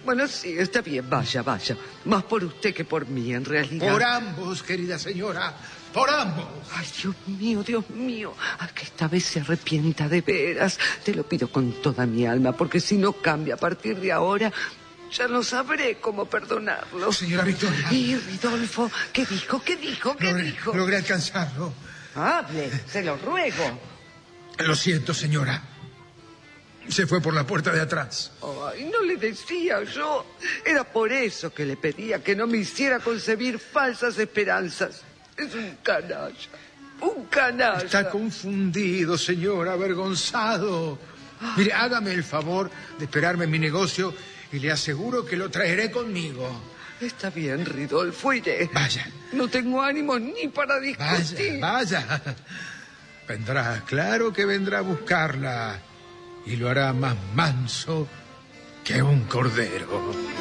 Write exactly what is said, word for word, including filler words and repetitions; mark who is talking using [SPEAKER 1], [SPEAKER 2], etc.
[SPEAKER 1] Bueno, sí, está bien, vaya, vaya. Más por usted que por mí, en realidad.
[SPEAKER 2] Por ambos, querida señora, por ambos.
[SPEAKER 1] Ay, Dios mío, Dios mío, a que esta vez se arrepienta de veras. Te lo pido con toda mi alma, porque si no cambia a partir de ahora, ya no sabré cómo perdonarlo.
[SPEAKER 2] Señora Victoria.
[SPEAKER 1] Y Ridolfo, ¿qué dijo? ¿Qué dijo? ¿Qué
[SPEAKER 2] logré,
[SPEAKER 1] dijo?
[SPEAKER 2] Logré alcanzarlo.
[SPEAKER 1] Hable, se lo ruego.
[SPEAKER 2] Lo siento, señora. Se fue por la puerta de atrás.
[SPEAKER 1] Ay, no le decía yo. Era por eso que le pedía que no me hiciera concebir falsas esperanzas. Es un canalla, un canalla.
[SPEAKER 2] Está confundido, señor, avergonzado. Mire, hágame el favor de esperarme en mi negocio y le aseguro que lo traeré conmigo.
[SPEAKER 1] Está bien, Ridolfo, iré.
[SPEAKER 2] Vaya.
[SPEAKER 1] No tengo ánimo ni para discutir.
[SPEAKER 2] Vaya, vaya. Vendrá, claro que vendrá a buscarla. Y lo hará más manso que un cordero.